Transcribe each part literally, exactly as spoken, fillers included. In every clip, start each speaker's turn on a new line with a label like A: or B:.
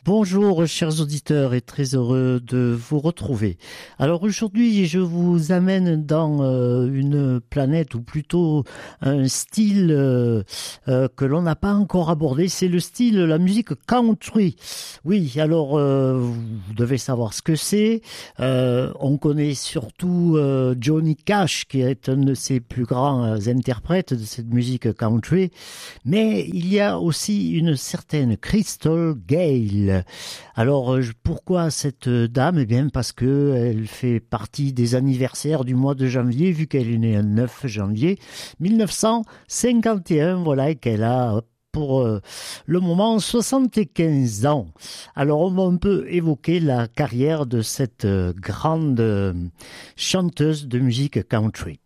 A: Bonjour chers auditeurs et très heureux de vous retrouver. Alors aujourd'hui je vous amène dans euh, une planète ou plutôt un style euh, euh, que l'on n'a pas encore abordé, c'est le style, la musique country. Oui, alors euh, vous devez savoir ce que c'est. Euh, on connaît surtout euh, Johnny Cash qui est un de ses plus grands euh, interprètes de cette musique country, mais il y a aussi une certaine Crystal Gayle. Alors pourquoi cette dame? Eh bien parce que elle fait partie des anniversaires du mois de janvier, vu qu'elle est née le neuf janvier mille neuf cent cinquante et un, voilà, et qu'elle a pour euh, le moment soixante-quinze ans. Alors on va un peu évoquer la carrière de cette euh, grande euh, chanteuse de musique country.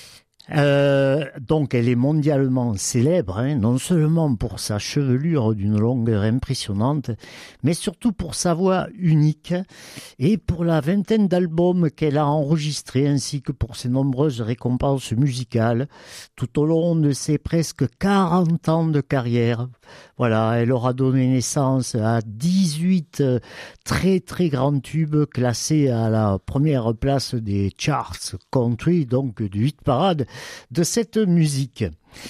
A: Euh, donc elle est mondialement célèbre, hein, non seulement pour sa chevelure d'une longueur impressionnante, mais surtout pour sa voix unique et pour la vingtaine d'albums qu'elle a enregistrés, ainsi que pour ses nombreuses récompenses musicales tout au long de ses presque quarante ans de carrière. Voilà, elle aura donné naissance à dix-huit très très grands tubes classés à la première place des charts country, donc du hit parade de cette musique.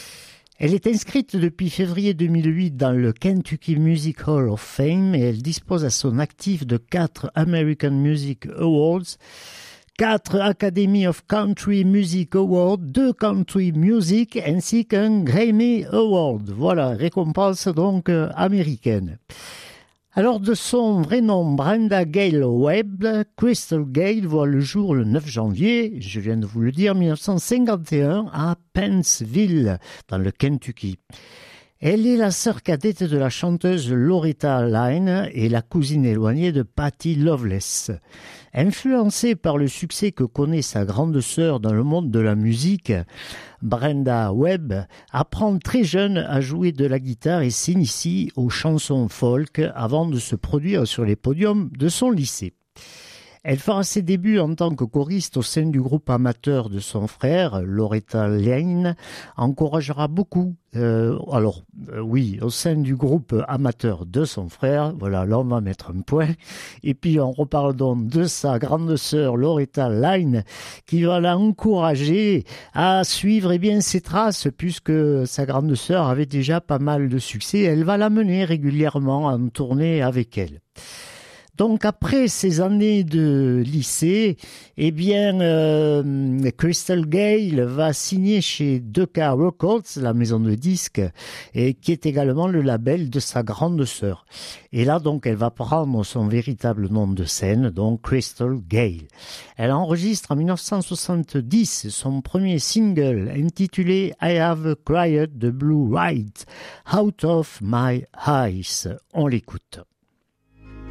A: Elle est inscrite depuis février deux mille huit dans le Kentucky Music Hall of Fame et elle dispose à son actif de quatre American Music Awards, quatre Academy of Country Music Awards, deux Country Music ainsi qu'un Grammy Award. Voilà, récompense donc euh, américaine. Alors de son vrai nom, Brenda Gayle Webb, Crystal Gayle voit le jour le neuf janvier, je viens de vous le dire, mille neuf cent cinquante et un à Paintsville, dans le Kentucky. Elle est la sœur cadette de la chanteuse Loretta Lynn et la cousine éloignée de Patty Loveless. Influencée par le succès que connaît sa grande sœur dans le monde de la musique, Brenda Webb apprend très jeune à jouer de la guitare et s'initie aux chansons folk avant de se produire sur les podiums de son lycée. Elle fera ses débuts en tant que choriste au sein du groupe amateur de son frère, Loretta Lynn, encouragera beaucoup, euh, alors euh, oui, au sein du groupe amateur de son frère, voilà, là on va mettre un point, et puis on reparle donc de sa grande sœur Loretta Lynn, qui va l'encourager à suivre eh bien, ses traces, puisque sa grande sœur avait déjà pas mal de succès, elle va l'amener régulièrement en tournée avec elle. Donc après ces années de lycée, eh bien euh, Crystal Gayle va signer chez Decca Records, la maison de disques, et qui est également le label de sa grande sœur. Et là donc elle va prendre son véritable nom de scène, donc Crystal Gayle. Elle enregistre en mille neuf cent soixante-dix son premier single intitulé I Have Cried the Blue Light Out of My Eyes. On l'écoute.